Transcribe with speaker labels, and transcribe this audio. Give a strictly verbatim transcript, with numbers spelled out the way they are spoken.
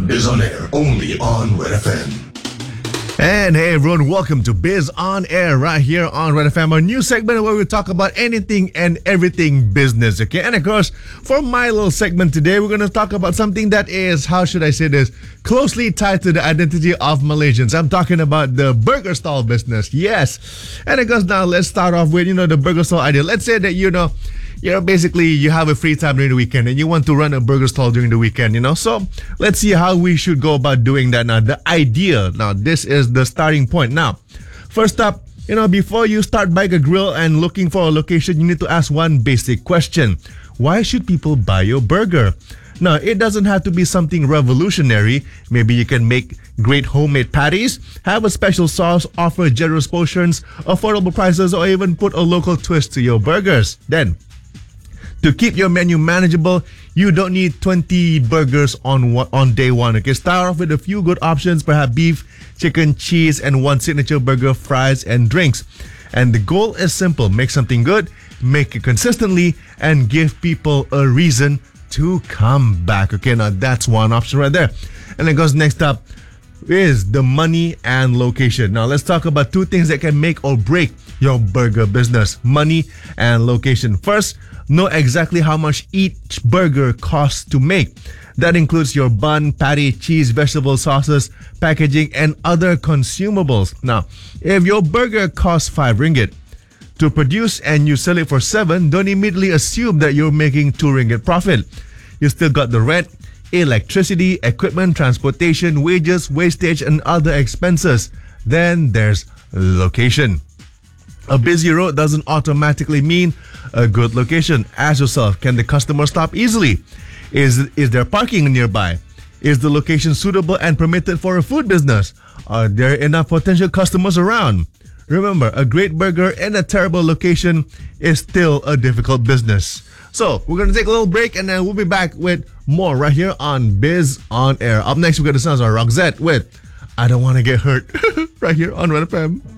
Speaker 1: Biz on Air, only on Red F M.
Speaker 2: And hey everyone, welcome to Biz On Air right here on Red F M, a new segment where we talk about anything and everything business, okay? And of course, for my little segment today, we're going to talk about something that is, how should I say this, closely tied to the identity of Malaysians. I'm talking about the burger stall business, yes. And of course, now let's start off with, you know, the burger stall idea. Let's say that, you know, you know, basically you have a free time during the weekend and you want to run a burger stall during the weekend, you know. So let's see how we should go about doing that now. The idea, now this is the starting point. Now, first up, you know, before you start buying a grill and looking for a location, you need to ask one basic question. Why should people buy your burger? Now, it doesn't have to be something revolutionary. Maybe you can make great homemade patties, have a special sauce, offer generous portions, affordable prices, or even put a local twist to your burgers. Then, to keep your menu manageable, you don't need twenty burgers on one, on day one. Okay, start off with a few good options, perhaps beef, chicken, cheese, and one signature burger, fries, and drinks. And the goal is simple. Make something good, make it consistently, and give people a reason to come back. Okay, now that's one option right there. And then goes next up is the money and location. Now let's talk about two things that can make or break your burger business: money and location. First, know exactly how much each burger costs to make. That includes your bun, patty, cheese, vegetable sauces, packaging, and other consumables. Now, if your burger costs five ringgit to produce and you sell it for seven, don't immediately assume that you're making two ringgit profit. You still got the rent, electricity, equipment, transportation, wages, wastage, and other expenses. Then there's location. A busy road doesn't automatically mean a good location. Ask yourself, can the customer stop easily? Is, is there parking nearby? Is the location suitable and permitted for a food business? Are there enough potential customers around? Remember, a great burger in a terrible location is still a difficult business. So, we're going to take a little break and then we'll be back with more right here on Biz On Air. Up next, we're going to sound our Roxette with I Don't Want to Get Hurt right here on Red F M.